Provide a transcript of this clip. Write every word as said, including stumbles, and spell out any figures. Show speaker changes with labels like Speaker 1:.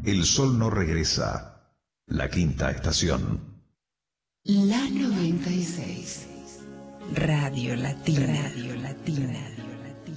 Speaker 1: El sol no regresa. La quinta estación.
Speaker 2: La noventa y seis. Radio Latina. Radio Latina.